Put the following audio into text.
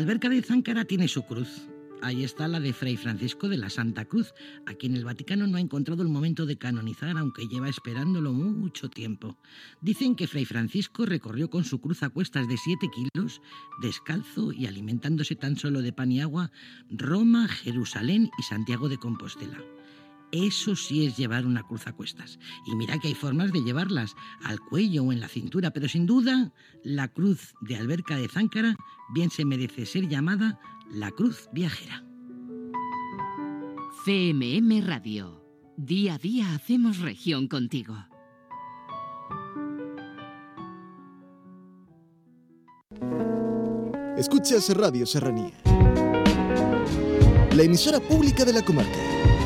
Alberca de Záncara tiene su cruz. Ahí está la de Fray Francisco de la Santa Cruz, a quien el Vaticano no ha encontrado el momento de canonizar, aunque lleva esperándolo mucho tiempo. Dicen que Fray Francisco recorrió con su cruz a cuestas de 7 kilos, descalzo y alimentándose tan solo de pan y agua, Roma, Jerusalén y Santiago de Compostela. Eso sí es llevar una cruz a cuestas. Y mira que hay formas de llevarlas, al cuello o en la cintura, pero sin duda la cruz de Alberca de Záncara bien se merece ser llamada la cruz viajera. CMM Radio. Día a día hacemos región contigo. Escuchas Radio Serranía, la emisora pública de la comarca.